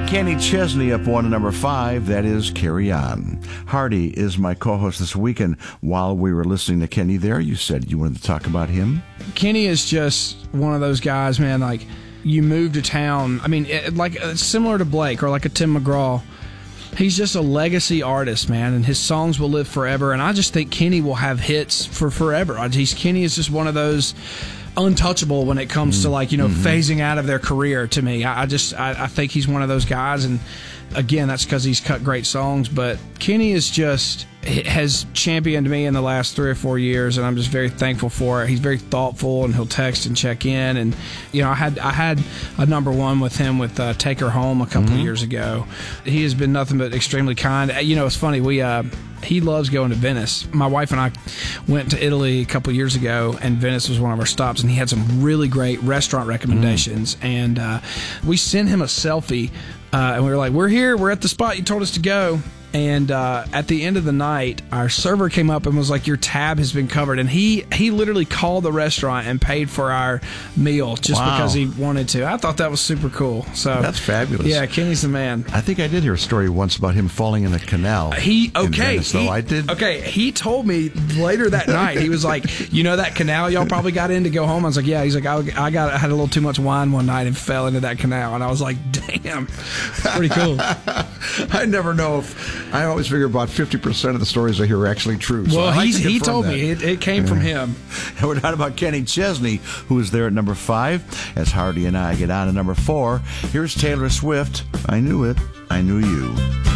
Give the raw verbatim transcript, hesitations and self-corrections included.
Kenny Chesney up one to number five. That is Carry On. Hardy is my co-host this weekend. While we were listening to Kenny there, you said you wanted to talk about him. Kenny is just one of those guys, man. Like, you move to town. I mean, it, like uh, similar to Blake or like a Tim McGraw. He's just a legacy artist, man, and his songs will live forever. And I just think Kenny will have hits for forever. He's Kenny is just one of those untouchable when it comes to, like, you know, mm-hmm. phasing out of their career. To me, I, I just I, I think he's one of those guys, and again, that's because he's cut great songs. But Kenny is just has championed me in the last three or four years, and I'm just very thankful for it. He's very thoughtful, and he'll text and check in. And you know, I had I had a number one with him with uh, Take Her Home a couple mm-hmm. of years ago. He has been nothing but extremely kind. You know, it's funny, we uh, he loves going to Venice. My wife and I went to Italy a couple of years ago, and Venice was one of our stops, and he had some really great restaurant recommendations. Mm. And uh, we sent him a selfie, uh, and we were like, "We're here. We're at the spot you told us to go." And uh, at the end of the night, our server came up and was like, "Your tab has been covered." And he he literally called the restaurant and paid for our meal just wow. because he wanted to. I thought that was super cool. So that's fabulous. Yeah, Kenny's the man. I think I did hear a story once about him falling in a canal. He okay. In Venice, he, though. I did. Okay, he told me later that night. He was like, "You know that canal y'all probably got in to go home?" I was like, "Yeah." He's like, "I, I got I had a little too much wine one night and fell into that canal." And I was like, "Damn, pretty cool." I never know if I always figure about fifty percent of the stories I hear are actually true. So well, like he's, he told that. me it, it came yeah. from him. And we're not about Kenny Chesney, who is there at number five, as Hardy and I get on to number four. Here's Taylor Swift. I Knew It, I Knew You.